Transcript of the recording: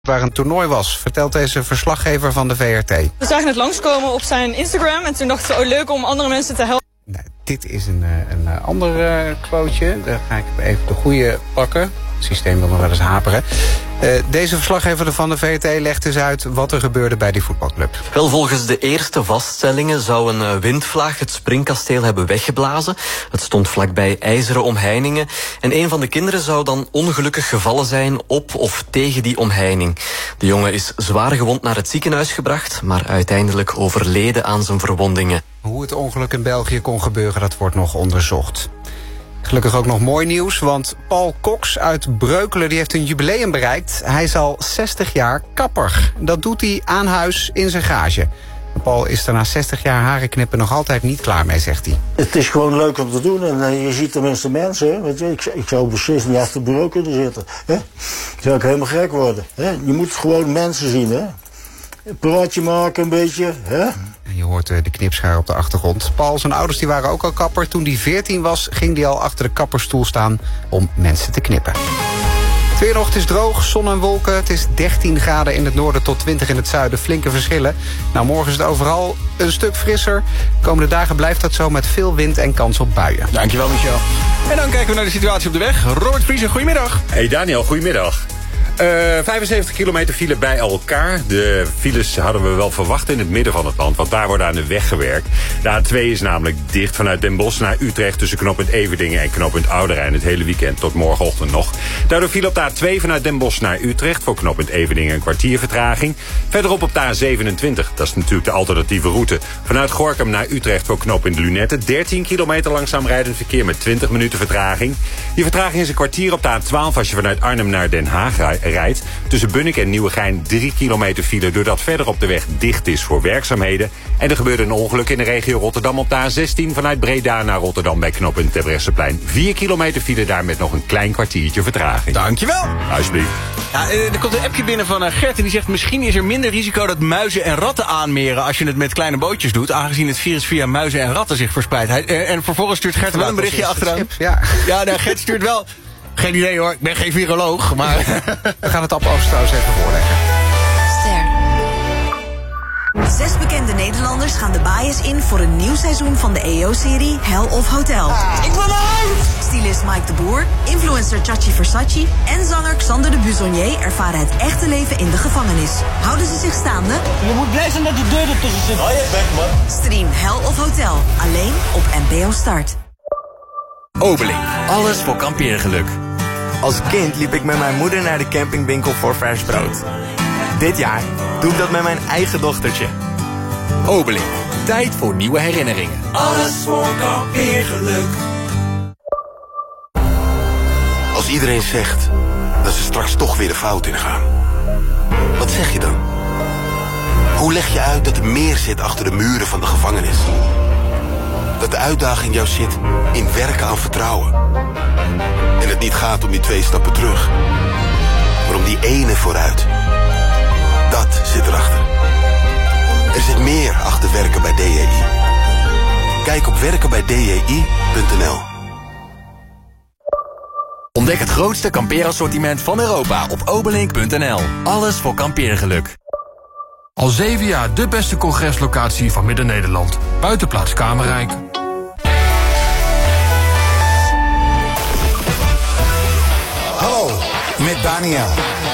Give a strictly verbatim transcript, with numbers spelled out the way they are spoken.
waar een toernooi was, vertelt deze verslaggever van de V R T. We zagen het langskomen op zijn Instagram en toen dachten we, oh leuk om andere mensen te helpen. Nou, dit is een, een ander uh, quoteje. Daar ga ik even de goede pakken. Het systeem wil nog wel eens haperen. Uh, deze verslaggever van de V R T legt dus uit wat er gebeurde bij die voetbalclub. Wel, volgens de eerste vaststellingen zou een windvlaag het springkasteel hebben weggeblazen. Het stond vlakbij ijzeren omheiningen. En een van de kinderen zou dan ongelukkig gevallen zijn op of tegen die omheining. De jongen is zwaar gewond naar het ziekenhuis gebracht, maar uiteindelijk overleden aan zijn verwondingen. Hoe het ongeluk in België kon gebeuren, dat wordt nog onderzocht. Gelukkig ook nog mooi nieuws, want Paul Cox uit Breukelen die heeft een jubileum bereikt. Hij is al zestig jaar kapper. Dat doet hij aan huis in zijn garage. Paul is er na zestig jaar haren knippen nog altijd niet klaar mee, zegt hij. Het is gewoon leuk om te doen en uh, je ziet tenminste mensen. Hè? Weet je, ik, ik zou beslist niet achter het bureau kunnen zitten. Hè? Dan zou ik helemaal gek worden. Hè? Je moet gewoon mensen zien. Hè? Een praatje maken een beetje. Hè? Je hoort de knipschaar op de achtergrond. Paul, zijn ouders die waren ook al kapper. Toen hij veertien was, ging hij al achter de kapperstoel staan om mensen te knippen. Het weer nog, het is droog, zon en wolken. Het is dertien graden in het noorden tot twintig in het zuiden. Flinke verschillen. Nou, morgen is het overal een stuk frisser. De komende dagen blijft dat zo met veel wind en kans op buien. Dankjewel, Michel. En dan kijken we naar de situatie op de weg. Robert Vriezer, goedemiddag. Hey Daniel, goedemiddag. Uh, vijfenzeventig kilometer file bij elkaar. De files hadden we wel verwacht in het midden van het land, want daar wordt aan de weg gewerkt. De A twee is namelijk dicht vanuit Den Bosch naar Utrecht tussen knooppunt Everdingen en knooppunt Oude Rijn het hele weekend tot morgenochtend nog. Daardoor viel op de A twee vanuit Den Bosch naar Utrecht voor knooppunt Everdingen een kwartier vertraging. Verderop op de A zevenentwintig, dat is natuurlijk de alternatieve route. Vanuit Gorinchem naar Utrecht voor knooppunt Lunette. dertien kilometer langzaam rijdend verkeer met twintig minuten vertraging. Die vertraging is een kwartier op de A twaalf als je vanuit Arnhem naar Den Haag rijdt. Tussen Bunnik en Nieuwegein drie kilometer file doordat verder op de weg dicht is voor werkzaamheden. En er gebeurde een ongeluk in de regio Rotterdam op de A zestien vanuit Breda naar Rotterdam bij knooppunt Terbrechtseplein. vier kilometer file daar met nog een klein kwartiertje vertraging. Dankjewel. Alsjeblieft. Ja, er komt een appje binnen van Gert en die zegt misschien is er minder risico dat muizen en ratten aanmeren als je het met kleine bootjes doet, aangezien het virus via muizen en ratten zich verspreidt. En vervolgens stuurt Gert wel een berichtje achteraan. Ja, ja nou, Gert stuurt wel. Geen idee hoor, ik ben geen viroloog, maar... We gaan het appoost trouwens even voorleggen. Ster. Zes bekende Nederlanders gaan de bias in voor een nieuw seizoen van de E O-serie Hell of Hotel. Ah, ik wil uit! Stylist Mike de Boer, influencer Chachi Versace en zanger Xander de Buzonier ervaren het echte leven in de gevangenis. Houden ze zich staande? Je moet blij zijn dat die deur ertussen zit. Oh, je bek, man. Stream Hell of Hotel, alleen op N P O Start. Obeling, alles voor kampeergeluk. Als kind liep ik met mijn moeder naar de campingwinkel voor vers brood. Dit jaar doe ik dat met mijn eigen dochtertje. Obeling, tijd voor nieuwe herinneringen. Alles voor kampeergeluk. Als iedereen zegt dat ze straks toch weer de fout ingaan, wat zeg je dan? Hoe leg je uit dat er meer zit achter de muren van de gevangenis? Dat de uitdaging jou zit in werken aan vertrouwen. En het niet gaat om die twee stappen terug, maar om die ene vooruit. Dat zit erachter. Er zit meer achter werken bij D J I. Kijk op werken bij D J I punt N L. Ontdek het grootste kampeerassortiment van Europa op obelink punt N L. Alles voor kampeergeluk. Al zeven jaar de beste congreslocatie van Midden-Nederland. Buitenplaats Kamerrijk. Hallo, met Daniel.